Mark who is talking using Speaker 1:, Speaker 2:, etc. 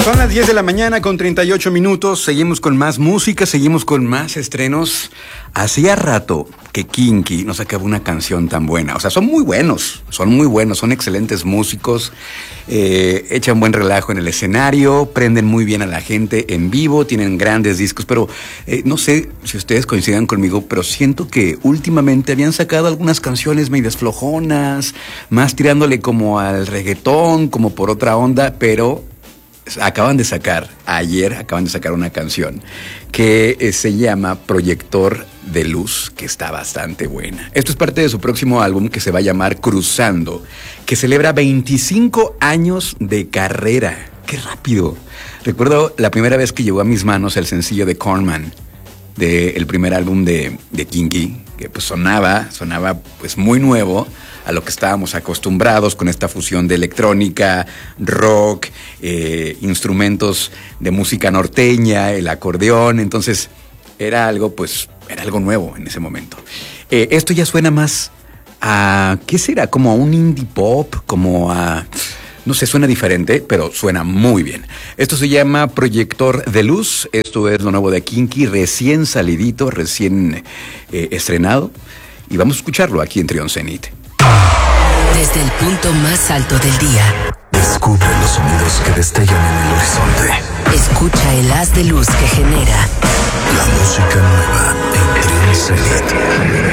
Speaker 1: Son las 10 de la mañana con 38 minutos. Seguimos con más música, seguimos con más estrenos. Hacía rato que Kinky no sacaba una canción tan buena. O sea, son muy buenos, son excelentes músicos. Echan buen relajo en el escenario, prenden muy bien a la gente en vivo, tienen grandes discos. Pero no sé si ustedes coincidan conmigo, pero siento que últimamente habían sacado algunas canciones medias flojonas, más tirándole como al reggaetón, como por otra onda, pero acaban de sacar una canción que se llama Proyector de Luz, que está bastante buena. Esto es parte de su próximo álbum, que se va a llamar Cruzando, que celebra 25 años de carrera. ¡Qué rápido! Recuerdo la primera vez que llegó a mis manos el sencillo de Cornman, del primer álbum de Kinky, que pues sonaba pues muy nuevo a lo que estábamos acostumbrados, con esta fusión de electrónica, rock, instrumentos de música norteña, el acordeón. Entonces era algo nuevo en ese momento. Esto ya suena más a, ¿qué será? Como a un indie pop, como a... No sé, suena diferente, pero suena muy bien. Esto se llama Proyector de Luz. Esto es lo nuevo de Kinky, recién salidito, recién estrenado. Y vamos a escucharlo aquí en Trión Zenit.
Speaker 2: Desde el punto más alto del día,
Speaker 3: descubre los sonidos que destellan en el horizonte.
Speaker 2: Escucha el haz de luz que genera
Speaker 3: la música nueva en Trión Zenit.